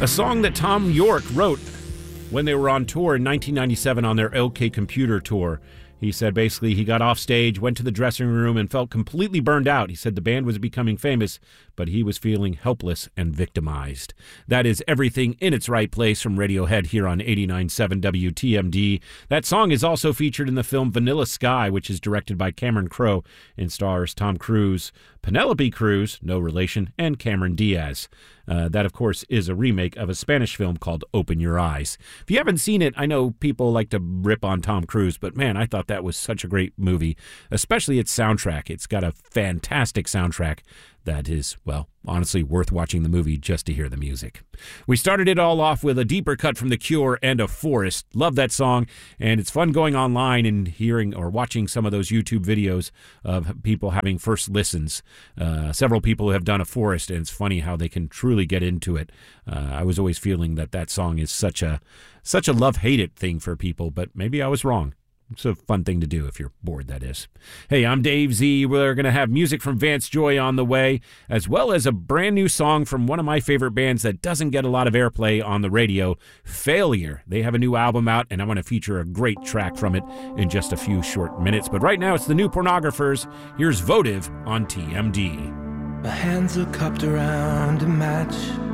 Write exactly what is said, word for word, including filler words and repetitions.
A song that Tom York wrote when they were on tour in nineteen ninety-seven on their OK Computer tour. He said basically he got off stage, went to the dressing room, and felt completely burned out. He said the band was becoming famous, but he was feeling helpless and victimized. That is Everything in Its Right Place from Radiohead here on eighty-nine point seven W T M D. That song is also featured in the film Vanilla Sky, which is directed by Cameron Crowe and stars Tom Cruise, Penelope Cruz, no relation, and Cameron Diaz. Uh, that, of course, is a remake of a Spanish film called Open Your Eyes. If you haven't seen it, I know people like to rip on Tom Cruise, but man, I thought that was such a great movie, especially its soundtrack. It's got a fantastic soundtrack that is, well, honestly worth watching the movie just to hear the music. We started it all off with a deeper cut from The Cure and A Forest. Love that song, and it's fun going online and hearing or watching some of those YouTube videos of people having first listens. Uh, several people have done A Forest, and it's funny how they can truly get into it. Uh, I was always feeling that that song is such a such a love-hate-it thing for people, but maybe I was wrong. It's a fun thing to do if you're bored, that is. Hey, I'm Dave Z. We're going to have music from Vance Joy on the way, as well as a brand new song from one of my favorite bands that doesn't get a lot of airplay on the radio, Failure. They have a new album out, and I want to feature a great track from it in just a few short minutes. But right now, it's the New Pornographers. Here's Votive on T M D. My hands are cupped around a match.